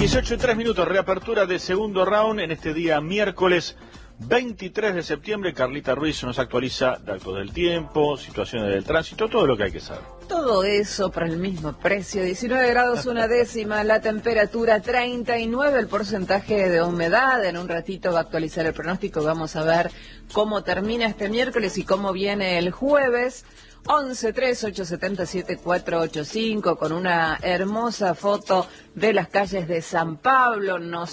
18:03, reapertura de segundo round en este día miércoles 23 de septiembre. Carlita Ruiz nos actualiza datos del tiempo, situaciones del tránsito, todo lo que hay que saber. Todo eso por el mismo precio, 19 grados una décima, la temperatura 39, el porcentaje de humedad. En un ratito va a actualizar el pronóstico, vamos a ver cómo termina este miércoles y cómo viene el jueves. 11-3877-485, con una hermosa foto de las calles de San Pablo. Nos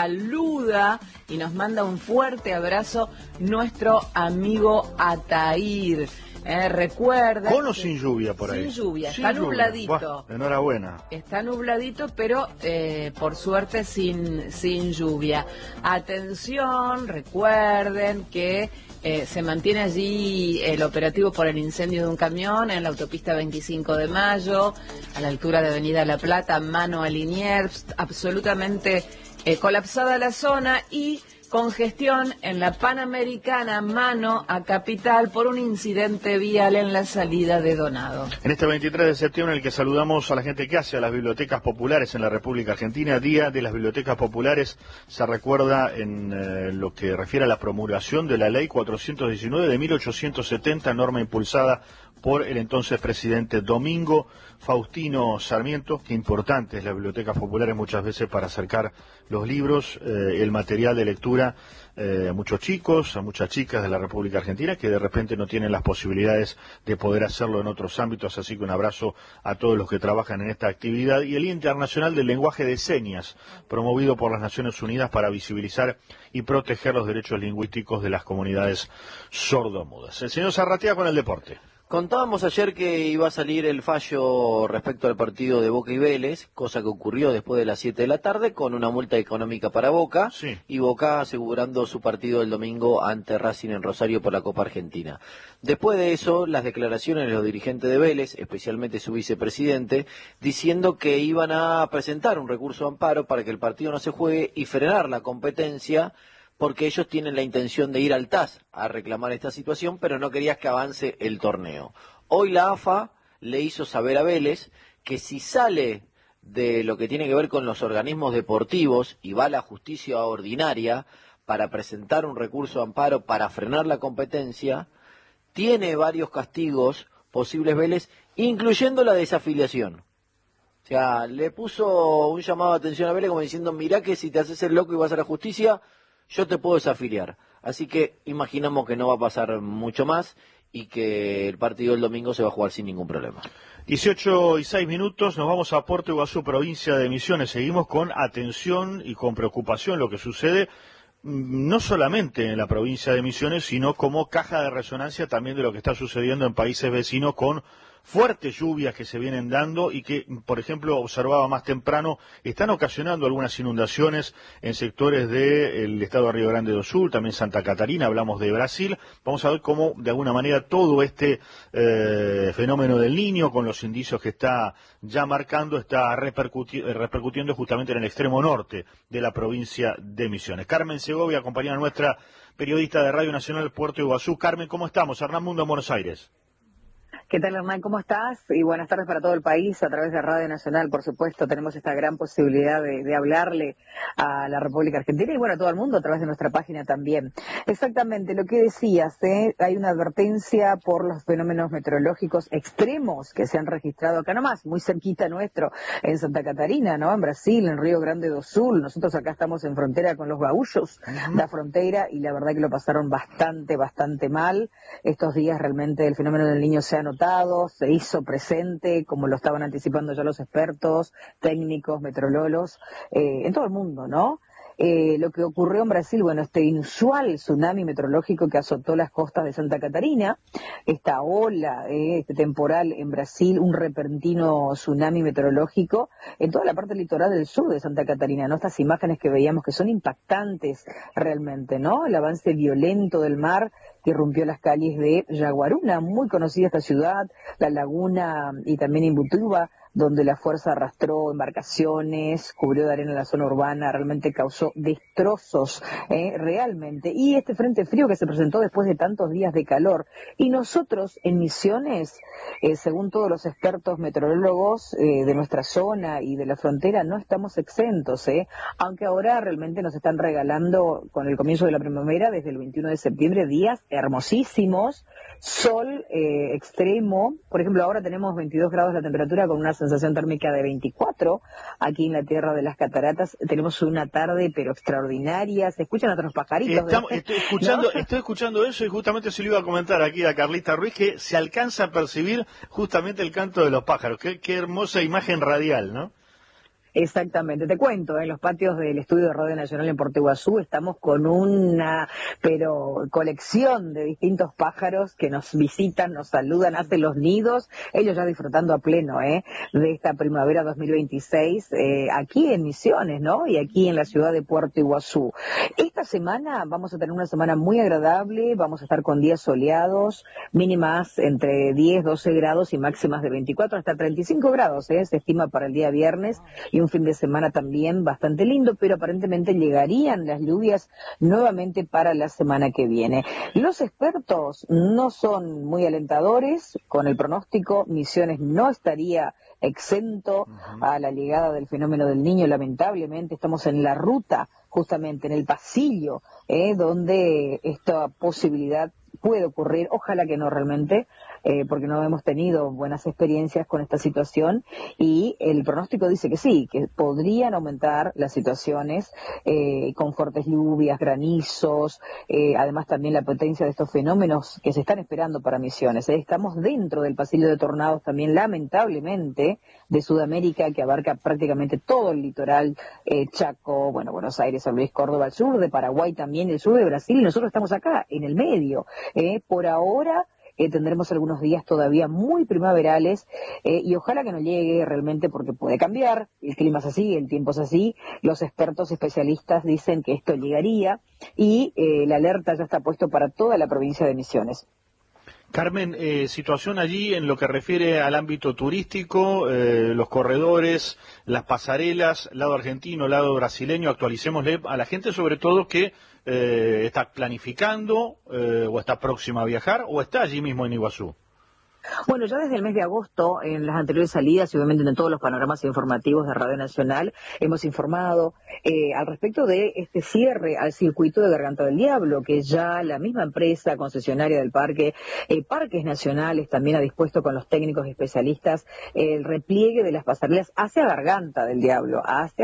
saluda y nos manda un fuerte abrazo nuestro amigo Atair. Recuerda. ¿Con o sin lluvia por ahí? Sin lluvia, sin está lluvia. Nubladito. Buah, enhorabuena. Está nubladito, pero por suerte sin lluvia. Atención, recuerden que se mantiene allí el operativo por el incendio de un camión en la autopista 25 de Mayo, a la altura de Avenida La Plata, mano a Liniers, absolutamente colapsada la zona, y congestión en la Panamericana, mano a Capital, por un incidente vial en la salida de Donado. En este 23 de septiembre, en el que saludamos a la gente que hace a las bibliotecas populares en la República Argentina, Día de las Bibliotecas Populares, se recuerda en lo que refiere a la promulgación de la Ley 419 de 1870, norma impulsada por el entonces presidente Domingo Faustino Sarmiento. Qué importante es las bibliotecas populares muchas veces para acercar los libros, el material de lectura a muchos chicos, a muchas chicas de la República Argentina que de repente no tienen las posibilidades de poder hacerlo en otros ámbitos, así que un abrazo a todos los que trabajan en esta actividad. Y el Día Internacional del Lenguaje de Señas, promovido por las Naciones Unidas para visibilizar y proteger los derechos lingüísticos de las comunidades sordomudas. El señor Zarratea con el deporte. Contábamos ayer que iba a salir el fallo respecto al partido de Boca y Vélez, cosa que ocurrió después de las 7 de la tarde, con una multa económica para Boca, sí, y Boca asegurando su partido el domingo ante Racing en Rosario por la Copa Argentina. Después de eso, las declaraciones de los dirigentes de Vélez, especialmente su vicepresidente, diciendo que iban a presentar un recurso de amparo para que el partido no se juegue y frenar la competencia, porque ellos tienen la intención de ir al TAS a reclamar esta situación, pero no querían que avance el torneo. Hoy la AFA le hizo saber a Vélez que si sale de lo que tiene que ver con los organismos deportivos y va a la justicia ordinaria para presentar un recurso de amparo para frenar la competencia, tiene varios castigos posibles Vélez, incluyendo la desafiliación. O sea, le puso un llamado de atención a Vélez como diciendo, mirá que si te haces el loco y vas a la justicia, yo te puedo desafiliar. Así que imaginamos que no va a pasar mucho más y que el partido del domingo se va a jugar sin ningún problema. 18:06, nos vamos a Puerto Iguazú, provincia de Misiones. Seguimos con atención y con preocupación lo que sucede no solamente en la provincia de Misiones, sino como caja de resonancia también de lo que está sucediendo en países vecinos con fuertes lluvias que se vienen dando y que, por ejemplo, observaba más temprano, están ocasionando algunas inundaciones en sectores del estado de Río Grande do Sul, también Santa Catarina, hablamos de Brasil. Vamos a ver cómo, de alguna manera, todo este fenómeno del Niño, con los indicios que está ya marcando, está repercutiendo justamente en el extremo norte de la provincia de Misiones. Carmen Segovia, compañera nuestra, periodista de Radio Nacional Puerto Iguazú. Carmen, ¿cómo estamos? Hernán Mundo en Buenos Aires. ¿Qué tal, Hernán? ¿Cómo estás? Y buenas tardes para todo el país. A través de Radio Nacional, por supuesto, tenemos esta gran posibilidad de hablarle a la República Argentina y, bueno, a todo el mundo a través de nuestra página también. Exactamente, lo que decías, hay una advertencia por los fenómenos meteorológicos extremos que se han registrado acá nomás, muy cerquita nuestro, en Santa Catarina, ¿no? En Brasil, en Río Grande do Sul. Nosotros acá estamos en frontera con los gaúchos, la frontera, y la verdad que lo pasaron bastante mal. Estos días realmente el fenómeno del Niño se ha notado, se hizo presente, como lo estaban anticipando ya los expertos, técnicos, meteorólogos, en todo el mundo, ¿no? Lo que ocurrió en Brasil, bueno, este inusual tsunami meteorológico que azotó las costas de Santa Catarina, esta ola, este temporal en Brasil, un repentino tsunami meteorológico en toda la parte litoral del sur de Santa Catarina, ¿no? Estas imágenes que veíamos que son impactantes realmente, ¿no? El avance violento del mar que irrumpió las calles de Jaguaruna, muy conocida esta ciudad, La Laguna y también Imbituba, donde la fuerza arrastró embarcaciones, cubrió de arena la zona urbana, realmente causó destrozos, realmente. Y este frente frío que se presentó después de tantos días de calor. Y nosotros en Misiones, según todos los expertos meteorólogos de nuestra zona y de la frontera, no estamos exentos, aunque ahora realmente nos están regalando con el comienzo de la primavera, desde el 21 de septiembre, días hermosísimos, sol extremo. Por ejemplo, ahora tenemos 22 grados la temperatura con una sensación térmica de 24. Aquí en la tierra de las cataratas tenemos una tarde pero extraordinaria. Se escuchan otros pajaritos. Estoy escuchando eso y justamente se lo iba a comentar aquí a Carlita Ruiz, que se alcanza a percibir justamente el canto de los pájaros. Qué hermosa imagen radial, ¿no? Exactamente, te cuento, en los patios del estudio de Radio Nacional en Puerto Iguazú estamos con una colección de distintos pájaros que nos visitan, nos saludan, hacen los nidos, ellos ya disfrutando a pleno de esta primavera 2026 aquí en Misiones, ¿no? Y aquí en la ciudad de Puerto Iguazú. Esta semana vamos a tener una semana muy agradable, vamos a estar con días soleados, mínimas entre 10, 12 grados y máximas de 24 hasta 35 grados, se estima para el día viernes, y un fin de semana también bastante lindo, pero aparentemente llegarían las lluvias nuevamente para la semana que viene. Los expertos no son muy alentadores con el pronóstico. Misiones no estaría exento a la llegada del fenómeno del Niño. Lamentablemente estamos en la ruta, justamente en el pasillo, donde esta posibilidad puede ocurrir. Ojalá que no realmente, porque no hemos tenido buenas experiencias con esta situación, y el pronóstico dice que sí, que podrían aumentar las situaciones con fuertes lluvias, granizos, además también la potencia de estos fenómenos que se están esperando para Misiones. Estamos dentro del pasillo de tornados también, lamentablemente, de Sudamérica, que abarca prácticamente todo el litoral, Chaco, Buenos Aires, San Luis, Córdoba, el sur de Paraguay también, el sur de Brasil, y nosotros estamos acá, en el medio. Por ahora tendremos algunos días todavía muy primaverales, y ojalá que no llegue realmente, porque puede cambiar, el clima es así, el tiempo es así, los expertos especialistas dicen que esto llegaría, y la alerta ya está puesto para toda la provincia de Misiones. Carmen, situación allí en lo que refiere al ámbito turístico, los corredores, las pasarelas, lado argentino, lado brasileño. Actualicémosle a la gente sobre todo que está planificando o está próxima a viajar o está allí mismo en Iguazú. Bueno, ya desde el mes de agosto, en las anteriores salidas y obviamente en todos los panoramas informativos de Radio Nacional, hemos informado al respecto de este cierre al circuito de Garganta del Diablo, que ya la misma empresa concesionaria del parque, Parques Nacionales, también ha dispuesto con los técnicos y especialistas el repliegue de las pasarelas hacia Garganta del Diablo,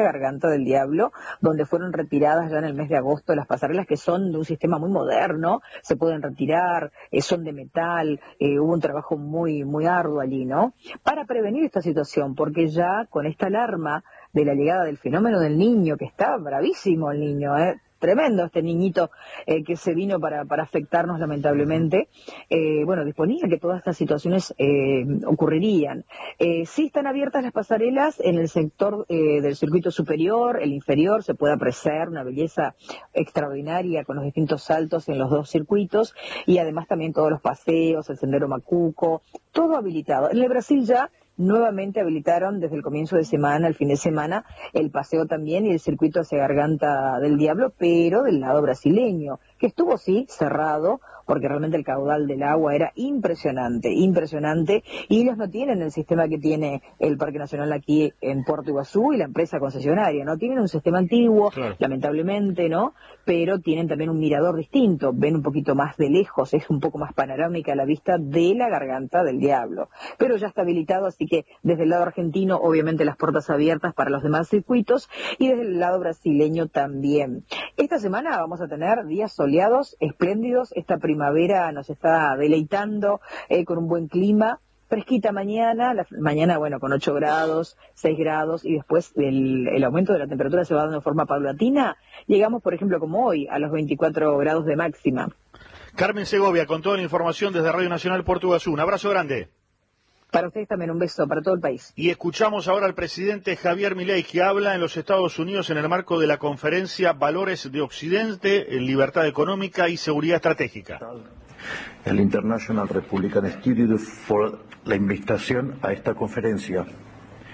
donde fueron retiradas ya en el mes de agosto las pasarelas, que son de un sistema muy moderno, se pueden retirar, son de metal, hubo un trabajo muy arduo allí, ¿no? Para prevenir esta situación, porque ya con esta alarma de la llegada del fenómeno del Niño, que está bravísimo el Niño, tremendo este niñito que se vino para afectarnos lamentablemente, disponía que todas estas situaciones ocurrirían. Sí están abiertas las pasarelas en el sector del circuito superior, el inferior, se puede apreciar una belleza extraordinaria con los distintos saltos en los dos circuitos, y además también todos los paseos, el sendero Macuco, todo habilitado. En el Brasil ya nuevamente habilitaron desde el comienzo de semana, el fin de semana, el paseo también y el circuito hacia Garganta del Diablo, pero del lado brasileño, que estuvo sí cerrado, porque realmente el caudal del agua era impresionante, y ellos no tienen el sistema que tiene el Parque Nacional aquí en Puerto Iguazú y la empresa concesionaria, no tienen un sistema antiguo, claro, lamentablemente, ¿no? Pero tienen también un mirador distinto, ven un poquito más de lejos, es un poco más panorámica la vista de la Garganta del Diablo, pero ya está habilitado, así que desde el lado argentino, obviamente las puertas abiertas para los demás circuitos, y desde el lado brasileño también. Esta semana vamos a tener días soleados, espléndidos, esta primavera nos está deleitando con un buen clima, fresquita mañana, con 8 grados, 6 grados, y después el aumento de la temperatura se va dando de forma paulatina. Llegamos, por ejemplo, como hoy, a los 24 grados de máxima. Carmen Segovia, con toda la información desde Radio Nacional Puerto Iguazú. Un abrazo grande. Para ustedes también un beso, para todo el país. Y escuchamos ahora al presidente Javier Milei, que habla en los Estados Unidos en el marco de la conferencia Valores de Occidente, en Libertad Económica y Seguridad Estratégica. El International Republican Institute por la invitación a esta conferencia.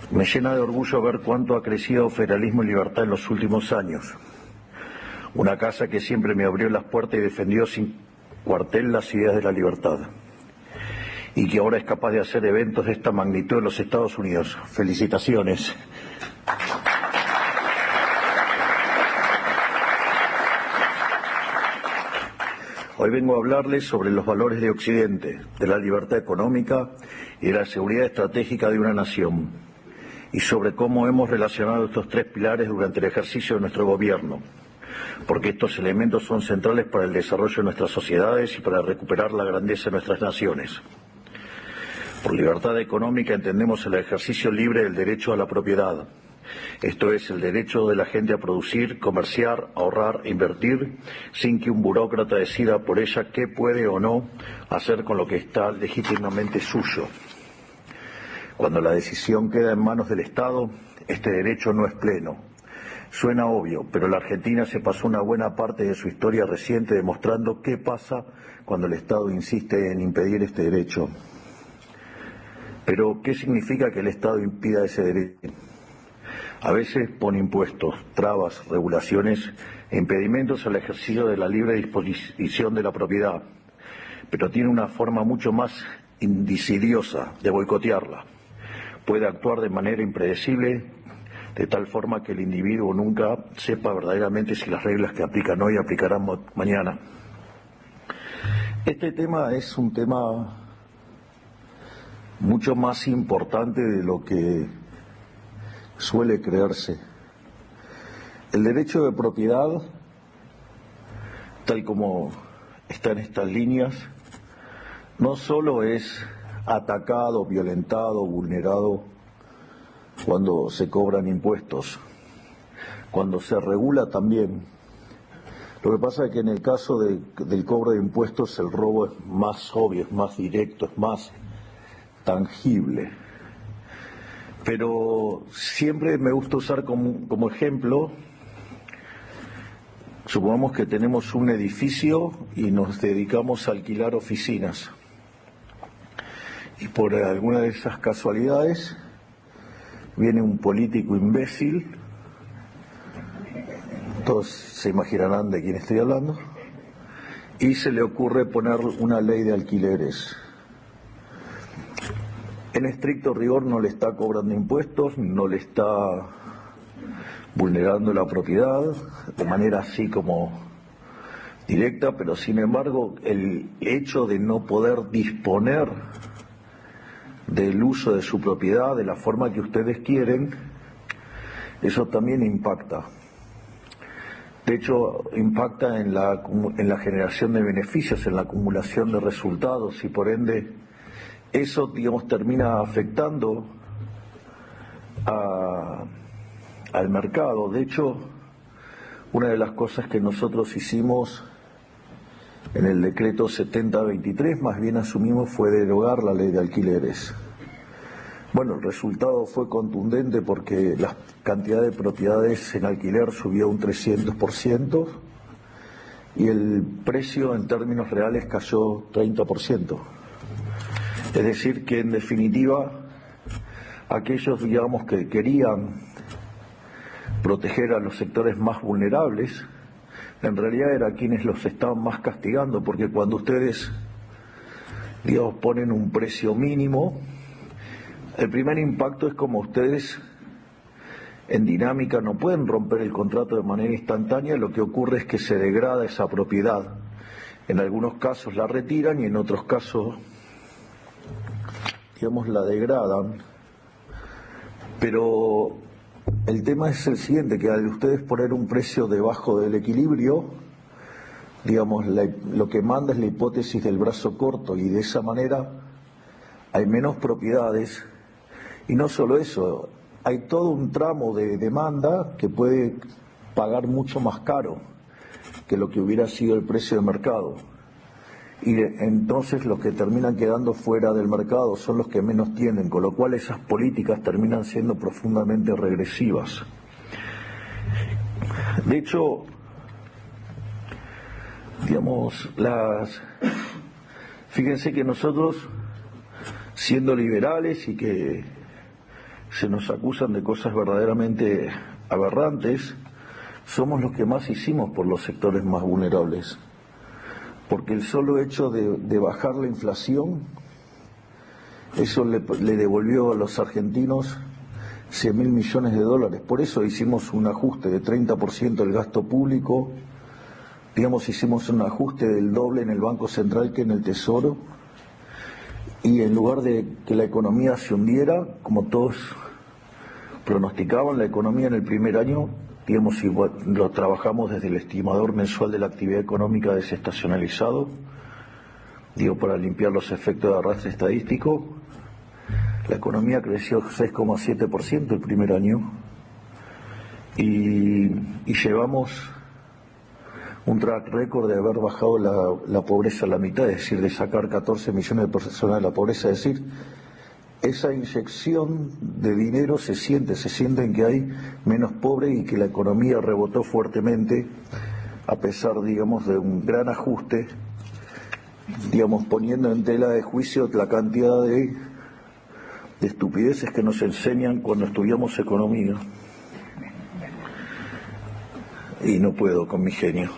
Me llena de orgullo ver cuánto ha crecido Federalismo y Libertad en los últimos años. Una casa que siempre me abrió las puertas y defendió sin cuartel las ideas de la libertad. Y que ahora es capaz de hacer eventos de esta magnitud en los Estados Unidos. Felicitaciones. Hoy vengo a hablarles sobre los valores de Occidente, de la libertad económica y de la seguridad estratégica de una nación, y sobre cómo hemos relacionado estos tres pilares durante el ejercicio de nuestro gobierno, porque estos elementos son centrales para el desarrollo de nuestras sociedades y para recuperar la grandeza de nuestras naciones. Por libertad económica entendemos el ejercicio libre del derecho a la propiedad. Esto es, el derecho de la gente a producir, comerciar, ahorrar e invertir sin que un burócrata decida por ella qué puede o no hacer con lo que está legítimamente suyo. Cuando la decisión queda en manos del Estado, este derecho no es pleno. Suena obvio, pero la Argentina se pasó una buena parte de su historia reciente demostrando qué pasa cuando el Estado insiste en impedir este derecho. Pero, ¿qué significa que el Estado impida ese derecho? A veces pone impuestos, trabas, regulaciones e impedimentos al ejercicio de la libre disposición de la propiedad, pero tiene una forma mucho más insidiosa de boicotearla. Puede actuar de manera impredecible, de tal forma que el individuo nunca sepa verdaderamente si las reglas que aplican hoy aplicarán mañana. Este tema es un tema mucho más importante de lo que suele creerse. El derecho de propiedad, tal como está en estas líneas, no solo es atacado, violentado, vulnerado cuando se cobran impuestos, cuando se regula también. Lo que pasa es que en el caso del cobro de impuestos el robo es más obvio, es más directo, es más tangible. Pero siempre me gusta usar como ejemplo, supongamos que tenemos un edificio y nos dedicamos a alquilar oficinas. Y por alguna de esas casualidades viene un político imbécil, todos se imaginarán de quién estoy hablando, y se le ocurre poner una ley de alquileres. En estricto rigor no le está cobrando impuestos, no le está vulnerando la propiedad de manera así como directa, pero sin embargo el hecho de no poder disponer del uso de su propiedad de la forma que ustedes quieren, eso también impacta. De hecho, impacta en la generación de beneficios, en la acumulación de resultados y por ende eso, digamos, termina afectando al mercado. De hecho, una de las cosas que nosotros hicimos en el decreto 7023, más bien asumimos, fue derogar la ley de alquileres. Bueno, el resultado fue contundente porque la cantidad de propiedades en alquiler subió un 300% y el precio en términos reales cayó 30%. Es decir, que en definitiva, aquellos, digamos, que querían proteger a los sectores más vulnerables, en realidad eran quienes los estaban más castigando, porque cuando ustedes, digamos, ponen un precio mínimo, el primer impacto es como ustedes en dinámica no pueden romper el contrato de manera instantánea, lo que ocurre es que se degrada esa propiedad. En algunos casos la retiran y en otros casos, digamos, la degradan. Pero el tema es el siguiente, que al ustedes poner un precio debajo del equilibrio, digamos, lo que manda es la hipótesis del brazo corto y de esa manera hay menos propiedades y no solo eso, hay todo un tramo de demanda que puede pagar mucho más caro que lo que hubiera sido el precio de mercado. Y entonces los que terminan quedando fuera del mercado son los que menos tienen, con lo cual esas políticas terminan siendo profundamente regresivas. De hecho, digamos, fíjense que nosotros, siendo liberales y que se nos acusan de cosas verdaderamente aberrantes, somos los que más hicimos por los sectores más vulnerables. Porque el solo hecho de bajar la inflación, eso le devolvió a los argentinos 100.000 millones de dólares. Por eso hicimos un ajuste de 30% del gasto público, hicimos un ajuste del doble en el Banco Central que en el Tesoro, y en lugar de que la economía se hundiera, como todos pronosticaban, la economía en el primer año, igual, lo trabajamos desde el estimador mensual de la actividad económica desestacionalizado, para limpiar los efectos de arrastre estadístico. La economía creció 6,7% el primer año y llevamos un track record de haber bajado la pobreza a la mitad, es decir, de sacar 14 millones de personas de la pobreza, es decir, esa inyección de dinero se siente en que hay menos pobres y que la economía rebotó fuertemente a pesar, de un gran ajuste, poniendo en tela de juicio la cantidad de estupideces que nos enseñan cuando estudiamos economía. Y no puedo con mi genio.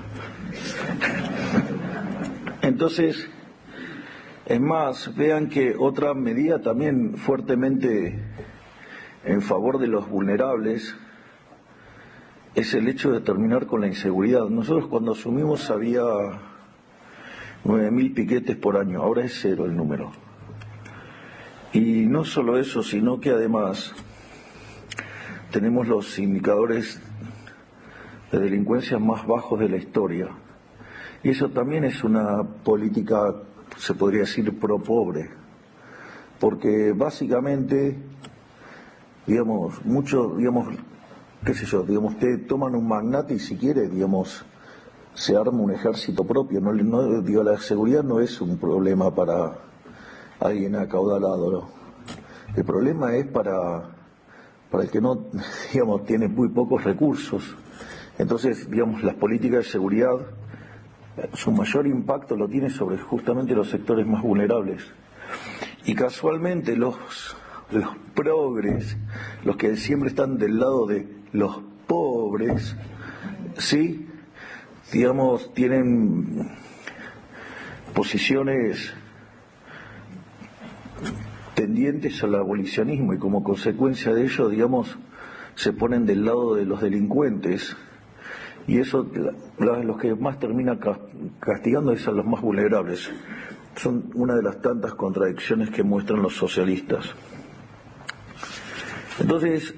Entonces, es más, vean que otra medida también fuertemente en favor de los vulnerables es el hecho de terminar con la inseguridad. Nosotros cuando asumimos había 9.000 piquetes por año, ahora es 0 el número. Y no solo eso, sino que además tenemos los indicadores de delincuencia más bajos de la historia. Y eso también es una política, se podría decir, pro pobre, porque básicamente, ustedes toman un magnate y si quiere, se arma un ejército propio. La seguridad no es un problema para alguien acaudalado, ¿no? El problema es para el que no, tiene muy pocos recursos. Entonces, las políticas de seguridad, su mayor impacto lo tiene sobre justamente los sectores más vulnerables. Y casualmente los progres, los que siempre están del lado de los pobres, sí, tienen posiciones tendientes al abolicionismo y como consecuencia de ello, se ponen del lado de los delincuentes. Y eso, los que más termina castigando es a los más vulnerables. Son una de las tantas contradicciones que muestran los socialistas. Entonces,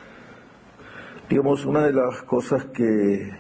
una de las cosas que,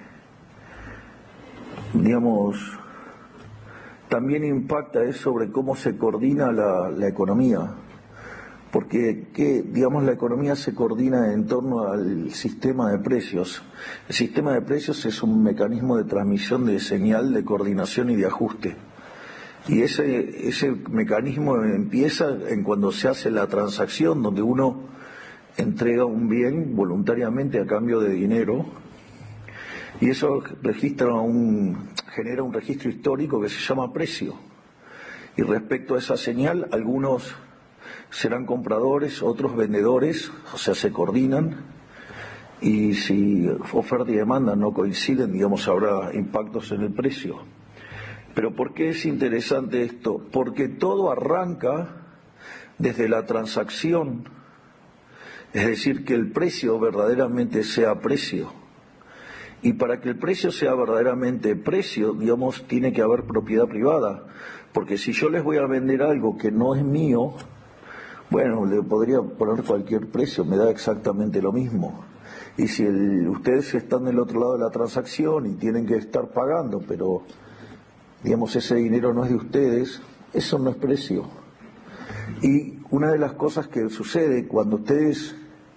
también impacta es sobre cómo se coordina la economía. Porque la economía se coordina en torno al sistema de precios. El sistema de precios es un mecanismo de transmisión de señal, de coordinación y de ajuste. Y ese mecanismo empieza en cuando se hace la transacción, donde uno entrega un bien voluntariamente a cambio de dinero, y eso genera un registro histórico que se llama precio. Y respecto a esa señal, algunos serán compradores, otros vendedores, o sea, se coordinan, y si oferta y demanda no coinciden, habrá impactos en el precio. Pero ¿por qué es interesante esto? Porque todo arranca desde la transacción, es decir, que el precio verdaderamente sea precio. Y para que el precio sea verdaderamente precio, tiene que haber propiedad privada, porque si yo les voy a vender algo que no es mío, bueno, le podría poner cualquier precio, me da exactamente lo mismo. Y si ustedes están del otro lado de la transacción y tienen que estar pagando, pero, ese dinero no es de ustedes, eso no es precio. Y una de las cosas que sucede cuando ustedes,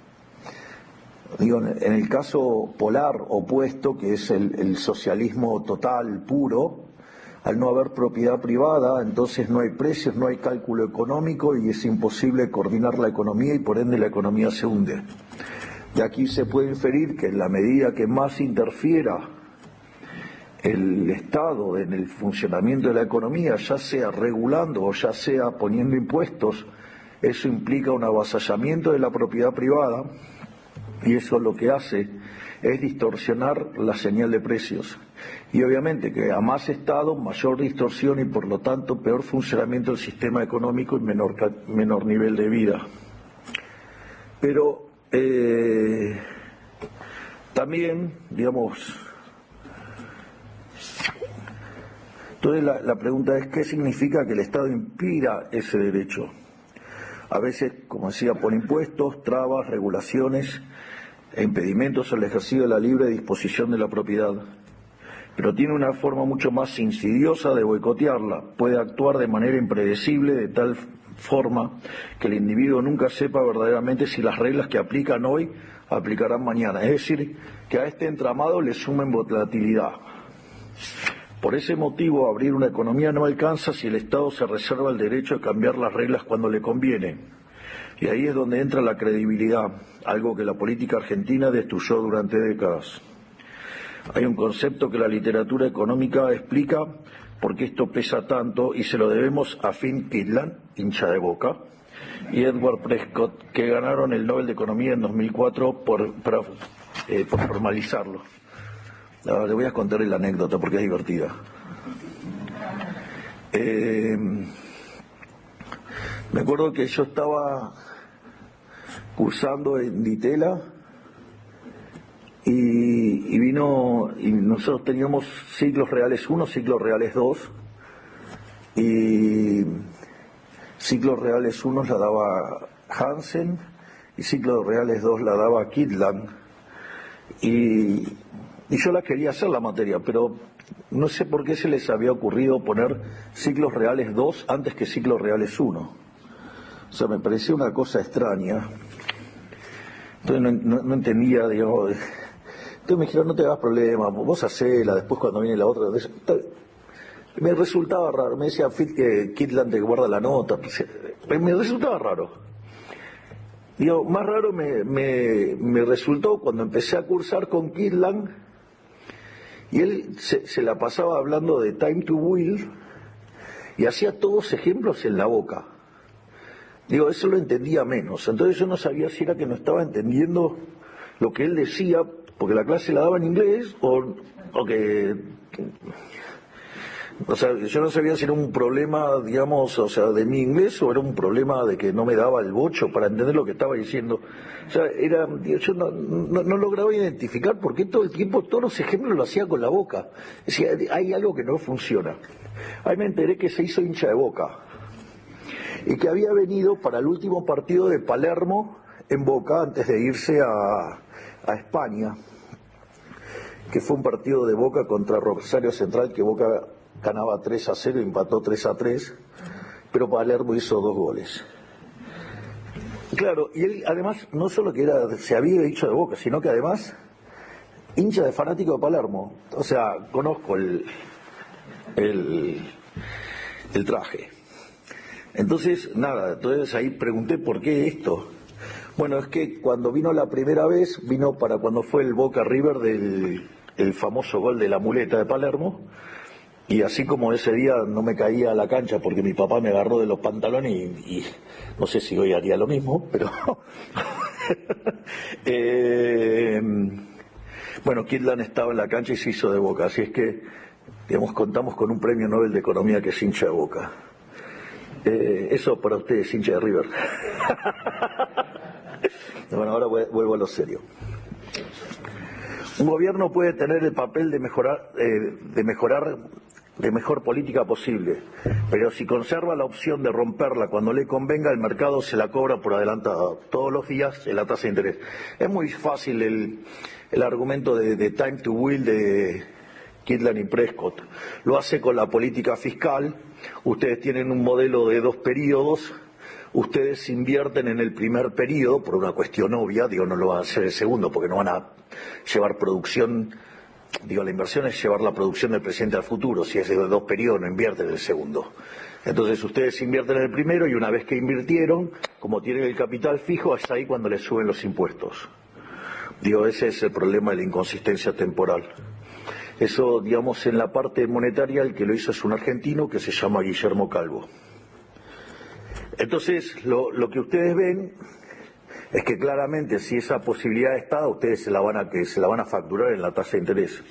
en el caso polar opuesto, que es el socialismo total, puro, al no haber propiedad privada, entonces no hay precios, no hay cálculo económico y es imposible coordinar la economía y por ende la economía se hunde. De aquí se puede inferir que en la medida que más interfiera el Estado en el funcionamiento de la economía, ya sea regulando o ya sea poniendo impuestos Eso implica un avasallamiento de la propiedad privada y eso lo que hace es distorsionar la señal de precios. Y obviamente que a más Estado, mayor distorsión y por lo tanto peor funcionamiento del sistema económico y menor nivel de vida. Pero también, digamos, entonces la pregunta es ¿qué significa que el Estado impida ese derecho? A veces, como decía, por impuestos, trabas, regulaciones e impedimentos al ejercicio de la libre disposición de la propiedad. Pero tiene una forma mucho más insidiosa de boicotearla. Puede actuar de manera impredecible, de tal forma que el individuo nunca sepa verdaderamente si las reglas que aplican hoy aplicarán mañana. Es decir, que a este entramado le sumen volatilidad. Por ese motivo, abrir una economía no alcanza si el Estado se reserva el derecho de cambiar las reglas cuando le conviene. Y ahí es donde entra la credibilidad, algo que la política argentina destruyó durante décadas. Hay un concepto que la literatura económica explica por qué esto pesa tanto y se lo debemos a Finn Kydland, hincha de Boca, y Edward Prescott, que ganaron el Nobel de Economía en 2004 por formalizarlo. Ahora le voy a contar la anécdota porque es divertida. Me acuerdo que yo estaba cursando en Ditela y vino, y nosotros teníamos ciclos reales 1, ciclos reales 2, y ciclos reales 1 la daba Hansen y ciclos reales 2 la daba Kydland, y yo la quería hacer la materia, pero no sé por qué se les había ocurrido poner ciclos reales 2 antes que ciclos reales 1. O sea, me parecía una cosa extraña. Entonces no entendía, digamos. Entonces me dijeron, no te hagas problema, vos hacela, después cuando viene la otra. Me resultaba raro, me decía Phil que Kydland te guarda la nota. Me resultaba raro. Digo, más raro me resultó cuando empecé a cursar con Kydland y él se la pasaba hablando de Time to Will y hacía todos ejemplos en la boca. Digo, eso lo entendía menos. Entonces yo no sabía si era que no estaba entendiendo lo que él decía, porque la clase la daba en inglés, o que... O sea, yo no sabía si era un problema, digamos, o sea, de mi inglés, o era un problema de que no me daba el bocho para entender lo que estaba diciendo. O sea, yo no lograba identificar por qué todo el tiempo, todos los ejemplos lo hacía con la boca. Decía, hay algo que no funciona. Ahí me enteré que se hizo hincha de Boca. Y que había venido para el último partido de Palermo en Boca antes de irse a España, que fue un partido de Boca contra Rosario Central, que Boca ganaba 3-0 y empató 3-3, pero Palermo hizo 2 goles. Claro, y él además no solo que se había dicho de Boca, sino que además hincha de fanático de Palermo. O sea, conozco el traje. Entonces, nada, entonces ahí pregunté por qué esto. Bueno, es que cuando vino la primera vez, vino para cuando fue el Boca River el famoso gol de la muleta de Palermo, y así como ese día no me caía a la cancha porque mi papá me agarró de los pantalones y no sé si hoy haría lo mismo, pero... Bueno, Kydland estaba en la cancha y se hizo de Boca, así es que, digamos, contamos con un premio Nobel de Economía que es hincha de Boca. Eso para ustedes, hincha de River. Bueno, ahora vuelvo a lo serio. Un gobierno puede tener el papel de mejor política posible, pero si conserva la opción de romperla cuando le convenga, el mercado se la cobra por adelantado todos los días en la tasa de interés. Es muy fácil el argumento de Time to Will de Kydland y Prescott. Lo hace con la política fiscal. Ustedes tienen un modelo de 2 periodos, ustedes invierten en el primer periodo por una cuestión obvia, digo, no lo van a hacer el segundo porque no van a llevar producción, digo, la inversión es llevar la producción del presente al futuro, si es de 2 periodos no invierten en el segundo. Entonces ustedes invierten en el primero y una vez que invirtieron, como tienen el capital fijo, es ahí cuando les suben los impuestos. Digo, ese es el problema de la inconsistencia temporal. Eso, digamos, en la parte monetaria el que lo hizo es un argentino que se llama Guillermo Calvo. Entonces, lo que ustedes ven es que claramente si esa posibilidad está, ustedes se la van a facturar en la tasa de interés.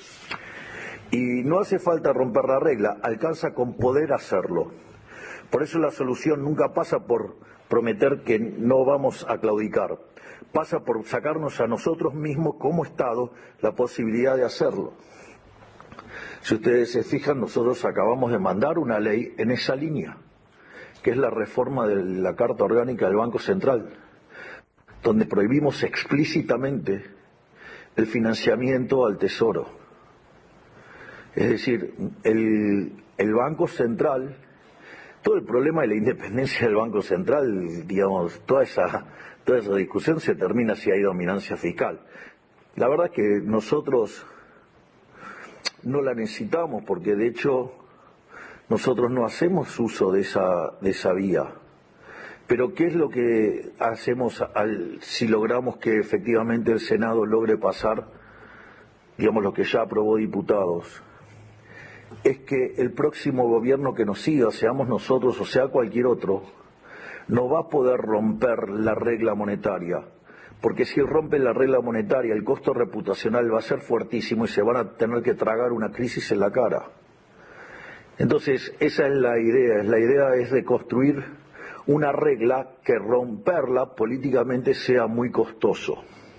Y no hace falta romper la regla, alcanza con poder hacerlo. Por eso la solución nunca pasa por prometer que no vamos a claudicar, pasa por sacarnos a nosotros mismos como Estado la posibilidad de hacerlo. Si ustedes se fijan, nosotros acabamos de mandar una ley en esa línea, que es la reforma de la Carta Orgánica del Banco Central, donde prohibimos explícitamente el financiamiento al Tesoro. Es decir, el Banco Central, todo el problema de la independencia del Banco Central, digamos, toda esa discusión se termina si hay dominancia fiscal. La verdad es que nosotros no la necesitamos porque de hecho nosotros no hacemos uso de esa vía. Pero ¿qué es lo que hacemos si logramos que efectivamente el Senado logre pasar, digamos, lo que ya aprobó diputados? Es que el próximo gobierno que nos siga, seamos nosotros o sea cualquier otro, no va a poder romper la regla monetaria. Porque si rompen la regla monetaria, el costo reputacional va a ser fuertísimo y se van a tener que tragar una crisis en la cara. Entonces, esa es la idea es de construir una regla que romperla políticamente sea muy costoso.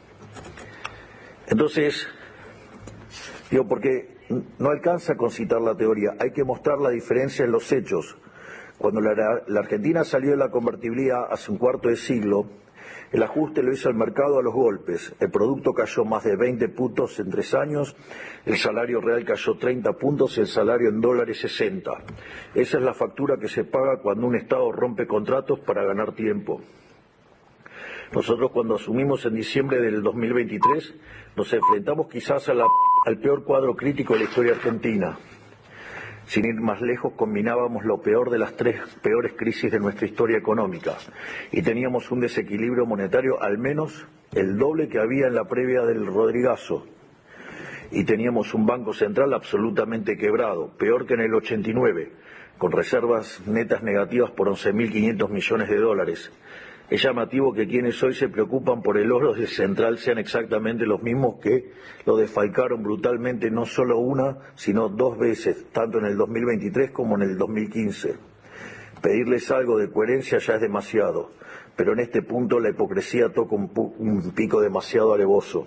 Entonces, digo, porque no alcanza con citar la teoría, hay que mostrar la diferencia en los hechos. Cuando la Argentina salió de la convertibilidad hace un cuarto de siglo, el ajuste lo hizo el mercado a los golpes. El producto cayó más de 20 puntos en 3 años, el salario real cayó 30 puntos y el salario en dólares 60. Esa es la factura que se paga cuando un Estado rompe contratos para ganar tiempo. Nosotros cuando asumimos en diciembre del 2023 nos enfrentamos quizás al peor cuadro crítico de la historia argentina. Sin ir más lejos, combinábamos lo peor de las 3 peores crisis de nuestra historia económica y teníamos un desequilibrio monetario al menos el doble que había en la previa del Rodrigazo. Y teníamos un Banco Central absolutamente quebrado, peor que en el 89, con reservas netas negativas por 11.500 millones de dólares. Es llamativo que quienes hoy se preocupan por el oro del central sean exactamente los mismos que lo desfalcaron brutalmente no solo una, sino 2 veces, tanto en el 2023 como en el 2015. Pedirles algo de coherencia ya es demasiado, pero en este punto la hipocresía toca un pico demasiado alevoso.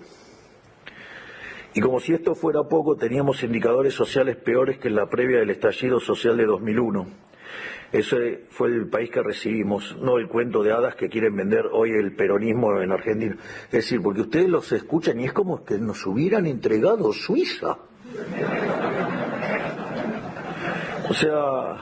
Y como si esto fuera poco, teníamos indicadores sociales peores que en la previa del estallido social de 2001. Ese fue el país que recibimos, no el cuento de hadas que quieren vender hoy el peronismo en Argentina. Es decir, porque ustedes los escuchan y es como que nos hubieran entregado Suiza. O sea,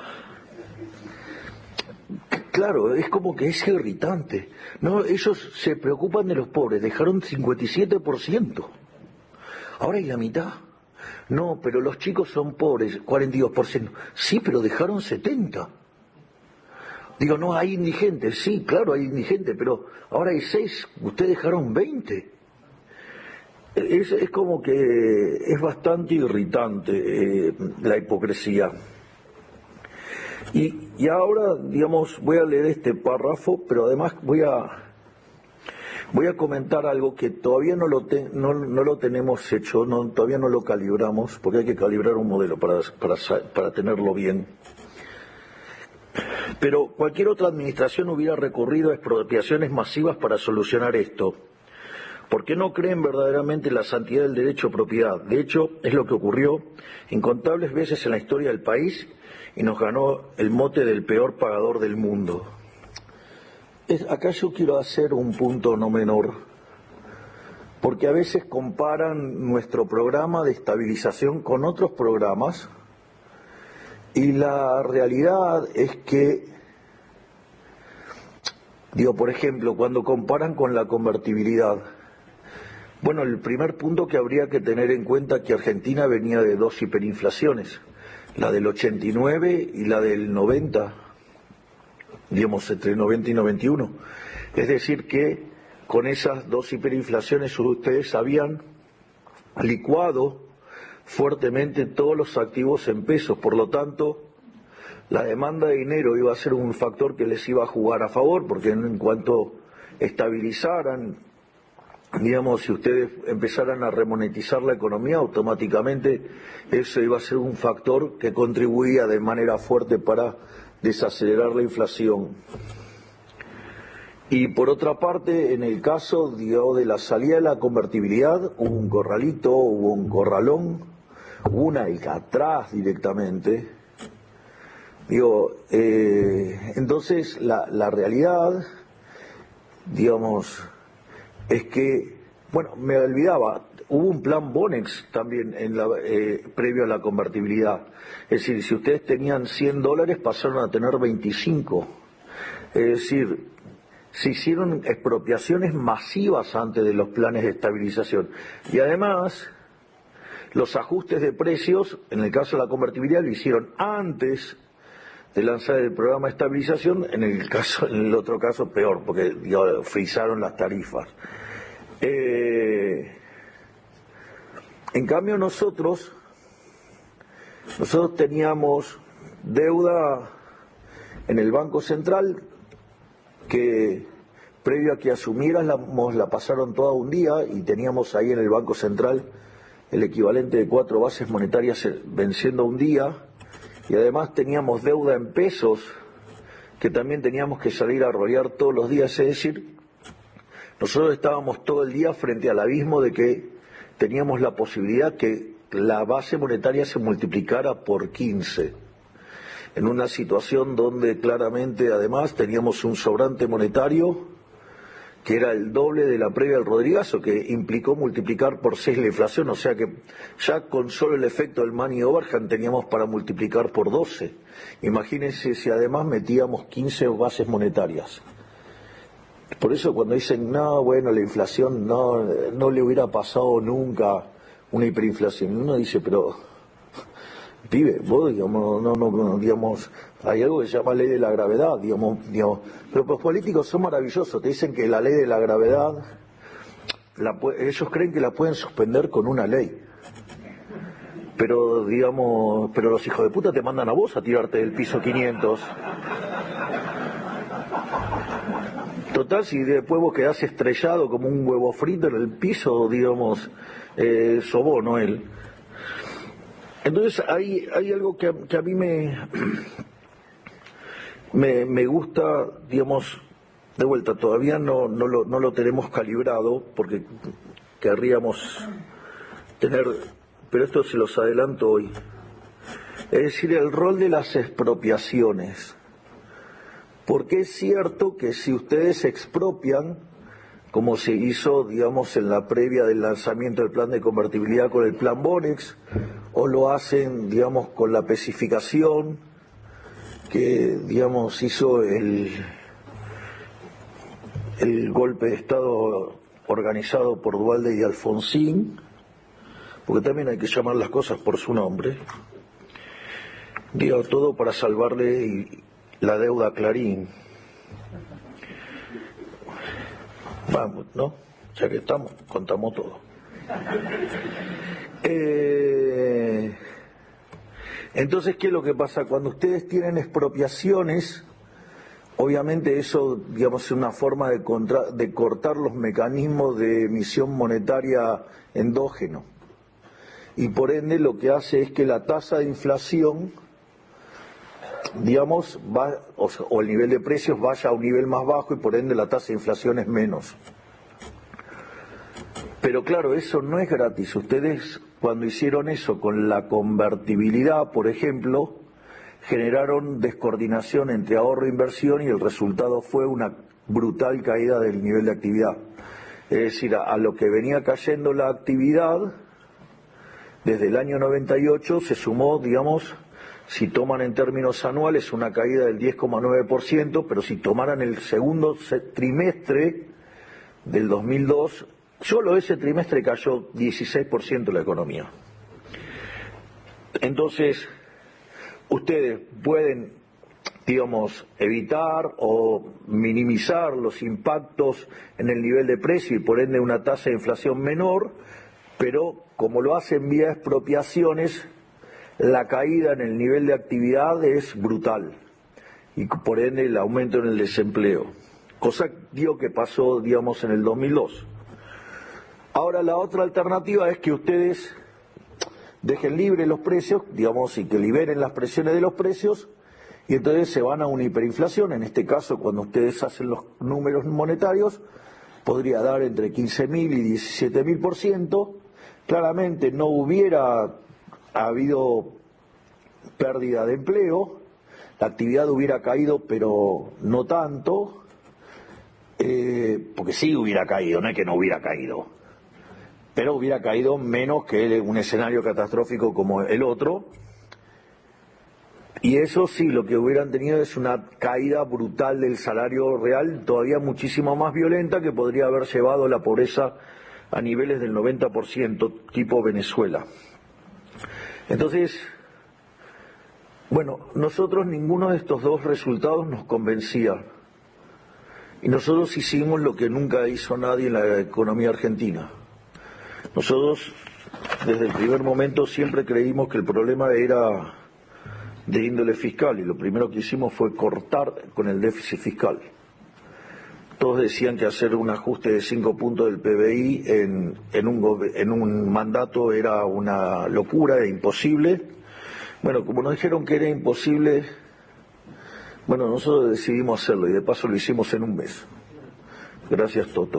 claro, es como que es irritante. No, ellos se preocupan de los pobres, dejaron 57%. Ahora hay la mitad. No, pero los chicos son pobres, 42%. Sí, pero dejaron 70%. Digo, no, hay indigentes. Sí, claro, hay indigentes, pero ahora hay 6, ustedes dejaron 20. Es como que es bastante irritante la hipocresía. Y ahora, digamos, voy a leer este párrafo, pero además voy a comentar algo que todavía no lo tenemos hecho, todavía no lo calibramos, porque hay que calibrar un modelo para tenerlo bien. Pero cualquier otra administración hubiera recurrido a expropiaciones masivas para solucionar esto, porque no creen verdaderamente en la santidad del derecho a propiedad. De hecho, es lo que ocurrió incontables veces en la historia del país y nos ganó el mote del peor pagador del mundo. Acá yo quiero hacer un punto no menor, porque a veces comparan nuestro programa de estabilización con otros programas y la realidad es que, por ejemplo, cuando comparan con la convertibilidad, bueno, el primer punto que habría que tener en cuenta es que Argentina venía de 2 hiperinflaciones, la del 89 y la del 90, entre 90 y 91. Es decir que con esas 2 hiperinflaciones ustedes habían licuado fuertemente todos los activos en pesos, por lo tanto la demanda de dinero iba a ser un factor que les iba a jugar a favor, porque en cuanto estabilizaran, digamos, si ustedes empezaran a remonetizar la economía, automáticamente eso iba a ser un factor que contribuía de manera fuerte para desacelerar la inflación. Y por otra parte, en el caso, digamos, de la salida de la convertibilidad, hubo un corralito, hubo un corralón, hubo una alcatraz directamente. Entonces la realidad, digamos, es que, bueno, me olvidaba, hubo un plan Bonex también previo a la convertibilidad. Es decir, si ustedes tenían $100, pasaron a tener 25. Es decir, se hicieron expropiaciones masivas antes de los planes de estabilización. Y además, los ajustes de precios, en el caso de la convertibilidad, lo hicieron antes de lanzar el programa de estabilización, en el otro caso peor, porque frisaron las tarifas. En cambio nosotros teníamos deuda en el Banco Central que previo a que asumiéramos la pasaron toda un día y teníamos ahí en el Banco Central el equivalente de 4 bases monetarias venciendo un día. Y además teníamos deuda en pesos que también teníamos que salir a rolear todos los días. Es decir, nosotros estábamos todo el día frente al abismo de que teníamos la posibilidad que la base monetaria se multiplicara por 15. En una situación donde claramente además teníamos un sobrante monetario que era el doble de la previa del Rodrigazo, que implicó multiplicar por 6 la inflación, o sea que ya con solo el efecto del money overhang teníamos para multiplicar por 12. Imagínense si además metíamos 15 bases monetarias. Por eso cuando dicen, no, bueno, la inflación no le hubiera pasado nunca una hiperinflación, uno dice, pero, pibe, vos, digamos, hay algo que se llama ley de la gravedad, digamos, pero los políticos son maravillosos, te dicen que la ley de la gravedad, ellos creen que la pueden suspender con una ley. Pero, pero los hijos de puta te mandan a vos a tirarte del piso 500. Total, si después vos quedás estrellado como un huevo frito en el piso, digamos, sos vos, no él. Entonces hay algo que a mí me gusta, digamos, de vuelta, todavía no lo tenemos calibrado porque querríamos tener, pero esto se los adelanto hoy. Es decir, el rol de las expropiaciones. Porque es cierto que si ustedes expropian, como se hizo, digamos, en la previa del lanzamiento del plan de convertibilidad con el plan Bonex, o lo hacen, digamos, con la especificación que, digamos, hizo el golpe de Estado organizado por Duhalde y Alfonsín, porque también hay que llamar las cosas por su nombre, digo, todo para salvarle la deuda a Clarín. Vamos, ¿no? Ya que estamos, contamos todo. Entonces, ¿qué es lo que pasa? Cuando ustedes tienen expropiaciones, obviamente eso, digamos, es una forma de cortar los mecanismos de emisión monetaria endógeno. Y por ende lo que hace es que la tasa de inflación, digamos, o el nivel de precios vaya a un nivel más bajo y por ende la tasa de inflación es menos. Pero claro, eso no es gratis. Ustedes cuando hicieron eso con la convertibilidad, por ejemplo, generaron descoordinación entre ahorro e inversión y el resultado fue una brutal caída del nivel de actividad. Es decir, a lo que venía cayendo la actividad, desde el año 98 se sumó, digamos, si toman en términos anuales, una caída del 10,9%, pero si tomaran el segundo trimestre del 2002, solo ese trimestre cayó 16% la economía. Entonces, ustedes pueden, digamos, evitar o minimizar los impactos en el nivel de precio y por ende una tasa de inflación menor, pero como lo hacen vía expropiaciones, la caída en el nivel de actividad es brutal y por ende el aumento en el desempleo, cosa que pasó, digamos, en el 2002. Ahora la otra alternativa es que ustedes dejen libres los precios, digamos, y que liberen las presiones de los precios, y entonces se van a una hiperinflación. En este caso, cuando ustedes hacen los números monetarios, podría dar entre 15.000 y 17.000%. Claramente no hubiera habido pérdida de empleo, la actividad hubiera caído, pero no tanto, porque sí hubiera caído, no es que no hubiera caído, pero hubiera caído menos que un escenario catastrófico como el otro. Y eso sí, lo que hubieran tenido es una caída brutal del salario real, todavía muchísimo más violenta, que podría haber llevado la pobreza a niveles del 90%, tipo Venezuela. Entonces, bueno, nosotros ninguno de estos dos resultados nos convencía. Y nosotros hicimos lo que nunca hizo nadie en la economía argentina. Nosotros, desde el primer momento, siempre creímos que el problema era de índole fiscal, y lo primero que hicimos fue cortar con el déficit fiscal. Todos decían que hacer un ajuste de 5 puntos del PBI en un mandato era una locura e imposible. Bueno, como nos dijeron que era imposible, bueno, nosotros decidimos hacerlo, y de paso lo hicimos en un mes. Gracias, Toto.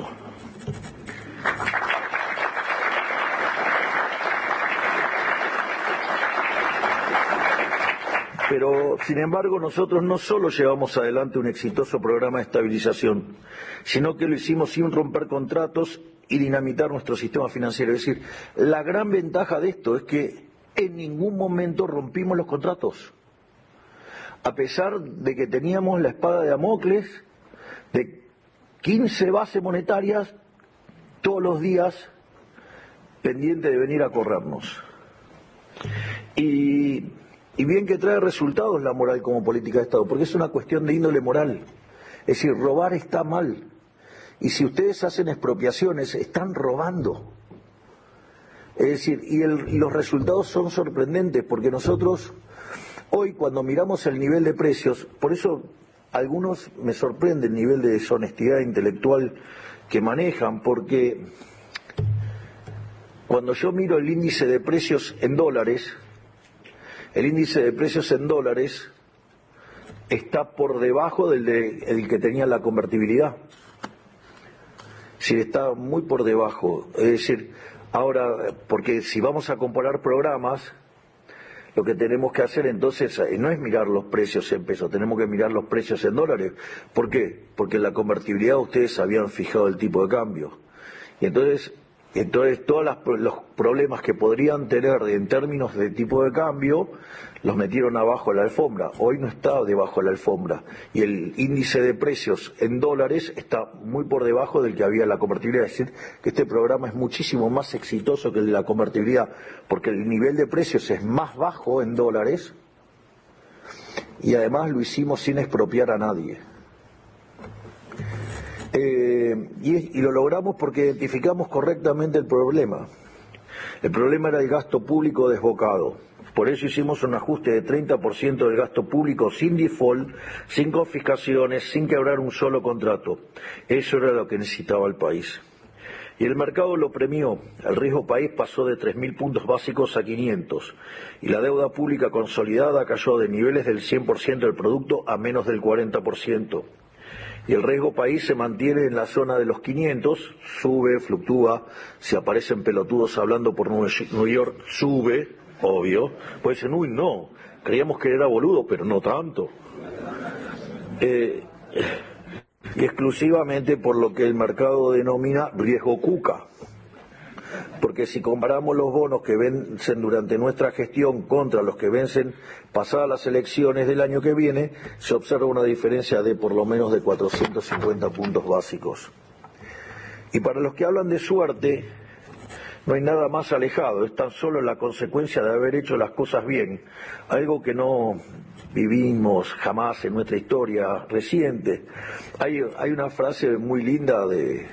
Pero, sin embargo, nosotros no solo llevamos adelante un exitoso programa de estabilización, sino que lo hicimos sin romper contratos y dinamitar nuestro sistema financiero. Es decir, la gran ventaja de esto es que en ningún momento rompimos los contratos. A pesar de que teníamos la espada de Damocles de 15 bases monetarias todos los días pendiente de venir a corrernos. Y bien que trae resultados la moral como política de Estado, porque es una cuestión de índole moral. Es decir, robar está mal. Y si ustedes hacen expropiaciones, están robando. Es decir, y los resultados son sorprendentes, porque nosotros, hoy cuando miramos el nivel de precios, por eso algunos me sorprende el nivel de deshonestidad intelectual que manejan, porque cuando yo miro el índice de precios en dólares, el índice de precios en dólares está por debajo del que tenía la convertibilidad. Es decir, está muy por debajo. Es decir, ahora, porque si vamos a comparar programas, lo que tenemos que hacer entonces no es mirar los precios en pesos, tenemos que mirar los precios en dólares. ¿Por qué? Porque en la convertibilidad ustedes habían fijado el tipo de cambio. Y entonces todos los problemas que podrían tener en términos de tipo de cambio los metieron abajo de la alfombra. Hoy no está debajo de la alfombra y el índice de precios en dólares está muy por debajo del que había en la convertibilidad. Es decir, que este programa es muchísimo más exitoso que el de la convertibilidad, porque el nivel de precios es más bajo en dólares y además lo hicimos sin expropiar a nadie. Y lo logramos porque identificamos correctamente el problema. El problema era el gasto público desbocado. Por eso hicimos un ajuste de 30% del gasto público sin default, sin confiscaciones, sin quebrar un solo contrato. Eso era lo que necesitaba el país. Y el mercado lo premió. El riesgo país pasó de 3.000 puntos básicos a 500. Y la deuda pública consolidada cayó de niveles del 100% del producto a menos del 40%. Y el riesgo país se mantiene en la zona de los 500, sube, fluctúa, si aparecen pelotudos hablando por New York, sube, obvio. Pues dicen, uy, no, creíamos que era boludo, pero no tanto. Y exclusivamente por lo que el mercado denomina riesgo cuca. Porque si comparamos los bonos que vencen durante nuestra gestión contra los que vencen pasadas las elecciones del año que viene, se observa una diferencia de por lo menos de 450 puntos básicos. Y para los que hablan de suerte, no hay nada más alejado, es tan solo la consecuencia de haber hecho las cosas bien, algo que no vivimos jamás en nuestra historia reciente. Hay una frase muy linda de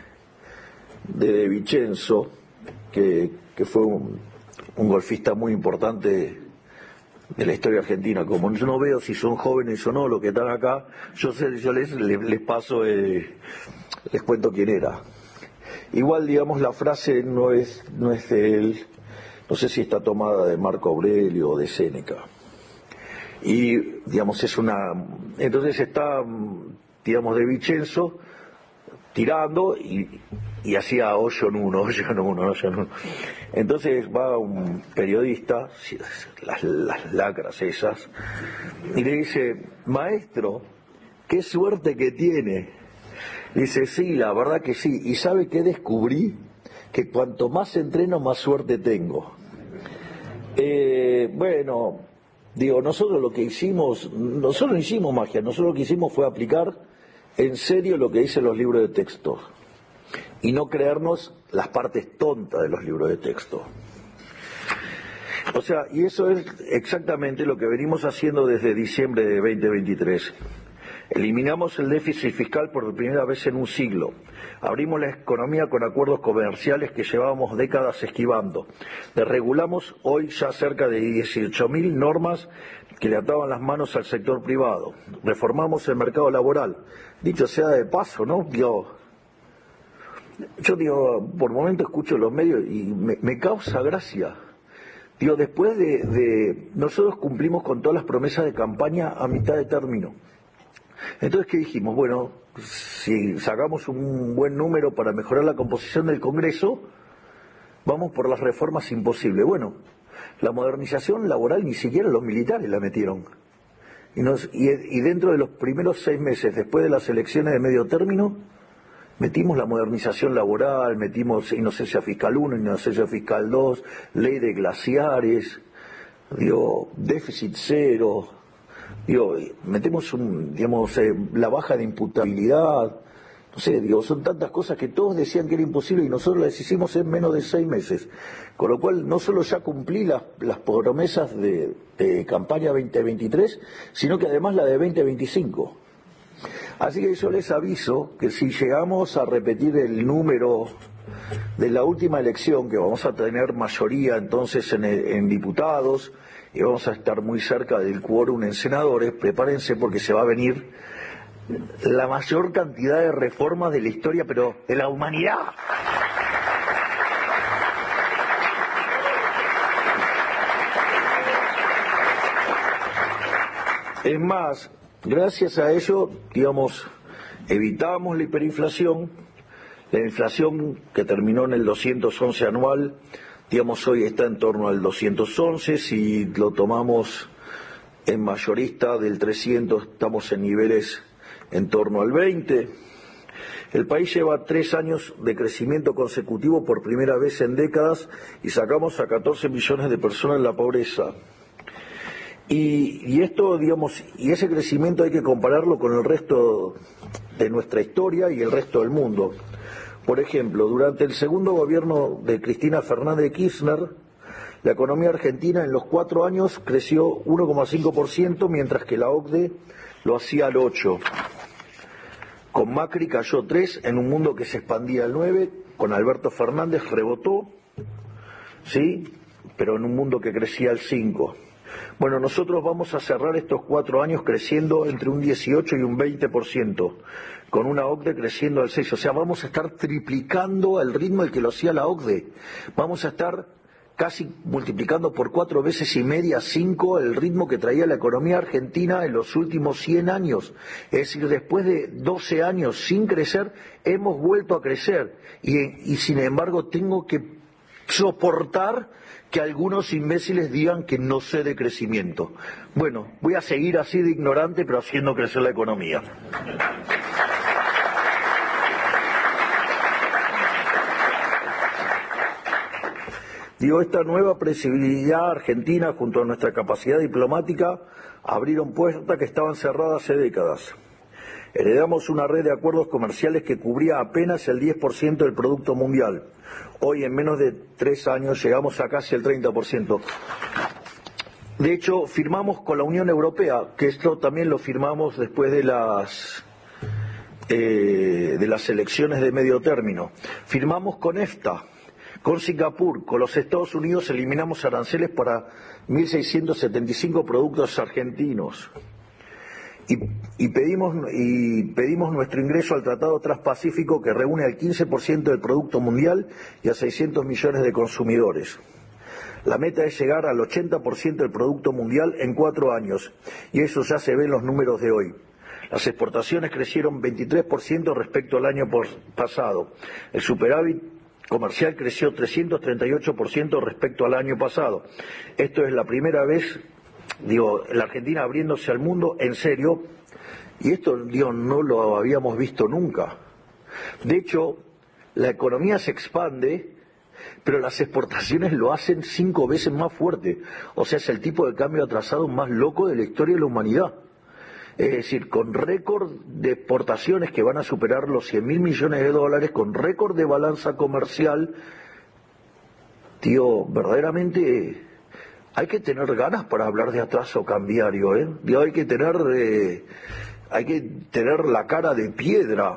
Vicenzo, que fue un golfista muy importante de la historia argentina. Como yo no veo si son jóvenes o no los que están acá, yo les paso, les cuento quién era. Igual, digamos, la frase no es de él, no sé si está tomada de Marco Aurelio o de Séneca. Y, digamos, entonces está, digamos, de Vicenzo tirando y hacía hoyo en uno. Entonces va un periodista, las lacras esas, y le dice: maestro, qué suerte que tiene. Dice: sí, la verdad que sí. ¿Y sabe qué descubrí? Que cuanto más entreno, más suerte tengo. Bueno, digo, nosotros no hicimos magia, nosotros lo que hicimos fue aplicar en serio lo que dicen los libros de texto y no creernos las partes tontas de los libros de texto. O sea, y eso es exactamente lo que venimos haciendo desde diciembre de 2023. Eliminamos el déficit fiscal por primera vez en un siglo. Abrimos la economía con acuerdos comerciales que llevábamos décadas esquivando. Desregulamos hoy ya cerca de 18.000 normas que le ataban las manos al sector privado. Reformamos el mercado laboral. Dicho sea de paso, ¿no? Yo digo, por momentos escucho los medios y me causa gracia. Digo, después de nosotros cumplimos con todas las promesas de campaña a mitad de término. Entonces, ¿qué dijimos? Bueno, si sacamos un buen número para mejorar la composición del Congreso, vamos por las reformas imposibles. Bueno, la modernización laboral ni siquiera los militares la metieron. Y dentro de los primeros 6 meses, después de las elecciones de medio término, metimos la modernización laboral, metimos inocencia fiscal 1, inocencia fiscal 2, ley de glaciares, déficit cero. Metemos la baja de imputabilidad, no sé, son tantas cosas que todos decían que era imposible y nosotros las hicimos en menos de 6 meses. Con lo cual, no solo ya cumplí las promesas de campaña 2023, sino que además la de 2025. Así que yo les aviso que si llegamos a repetir el número de la última elección, que vamos a tener mayoría entonces en diputados, y vamos a estar muy cerca del quórum en senadores, prepárense porque se va a venir la mayor cantidad de reformas de la historia, pero de la humanidad. Es más, gracias a ello, evitamos la hiperinflación, la inflación que terminó en el 211 anual, hoy está en torno al 211, si lo tomamos en mayorista del 300 estamos en niveles en torno al 20. El país lleva 3 años de crecimiento consecutivo por primera vez en décadas y sacamos a 14 millones de personas en la pobreza. Y esto, y ese crecimiento hay que compararlo con el resto de nuestra historia y el resto del mundo. Por ejemplo, durante el segundo gobierno de Cristina Fernández de Kirchner, la economía argentina en los 4 años creció 1,5%, mientras que la OCDE lo hacía al 8%. Con Macri cayó 3% en un mundo que se expandía al 9%, con Alberto Fernández rebotó, ¿sí? Pero en un mundo que crecía al 5%. Bueno, nosotros vamos a cerrar estos 4 años creciendo entre un 18 y un 20%, con una OCDE creciendo al 6%. O sea, vamos a estar triplicando el ritmo al que lo hacía la OCDE. Vamos a estar casi multiplicando por 4 veces y media, 5, el ritmo que traía la economía argentina en los últimos 100 años. Es decir, después de 12 años sin crecer, hemos vuelto a crecer. Y sin embargo, tengo que soportar que algunos imbéciles digan que no sé de crecimiento. Bueno, voy a seguir así de ignorante, pero haciendo crecer la economía. Esta nueva previsibilidad argentina, junto a nuestra capacidad diplomática, abrieron puertas que estaban cerradas hace décadas. Heredamos una red de acuerdos comerciales que cubría apenas el 10% del Producto Mundial. Hoy, en menos de 3 años, llegamos a casi el 30%. De hecho, firmamos con la Unión Europea, que esto también lo firmamos después de las elecciones de medio término. Firmamos con EFTA, Con Singapur, con los Estados Unidos eliminamos aranceles para 1.675 productos argentinos. Y pedimos nuestro ingreso al Tratado Transpacífico, que reúne al 15% del Producto Mundial y a 600 millones de consumidores. La meta es llegar al 80% del Producto Mundial en 4 años, y eso ya se ve en los números de hoy. Las exportaciones crecieron 23% respecto al año pasado. El superávit comercial creció 338% respecto al año pasado. Esto es la primera vez, la Argentina abriéndose al mundo en serio, y esto, no lo habíamos visto nunca. De hecho, la economía se expande, pero las exportaciones lo hacen 5 veces más fuerte. O sea, es el tipo de cambio atrasado más loco de la historia de la humanidad. Es decir, con récord de exportaciones que van a superar los 100.000 millones de dólares, con récord de balanza comercial. Verdaderamente hay que tener ganas para hablar de atraso cambiario, ¿eh? Hay que tener la cara de piedra.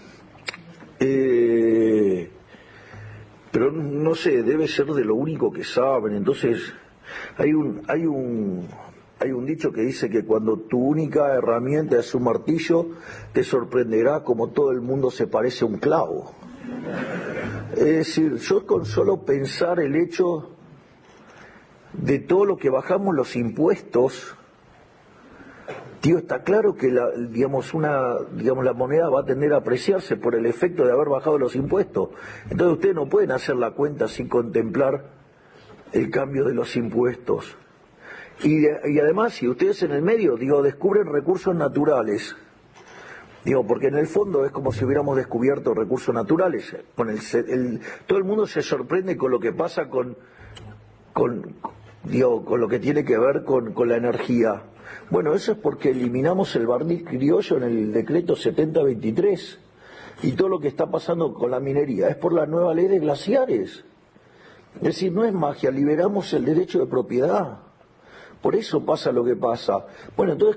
Pero no sé, debe ser de lo único que saben. Entonces, hay un dicho que dice que cuando tu única herramienta es un martillo, te sorprenderá como todo el mundo se parece a un clavo. Es decir, yo con solo pensar el hecho de todo lo que bajamos los impuestos, está claro que la moneda va a tender a apreciarse por el efecto de haber bajado los impuestos. Entonces ustedes no pueden hacer la cuenta sin contemplar el cambio de los impuestos. Y además, si ustedes en el medio, descubren recursos naturales, porque en el fondo es como si hubiéramos descubierto recursos naturales. Todo el mundo se sorprende con lo que pasa con lo que tiene que ver con la energía. Bueno, eso es porque eliminamos el barniz criollo en el decreto 7023, y todo lo que está pasando con la minería es por la nueva ley de glaciares. Es decir, no es magia, liberamos el derecho de propiedad. Por eso pasa lo que pasa. Bueno, entonces